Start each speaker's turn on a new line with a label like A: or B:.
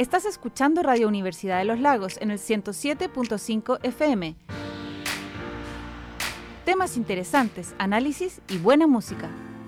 A: Estás escuchando Radio Universidad de los Lagos en el 107.5 FM. Temas interesantes, análisis y buena música.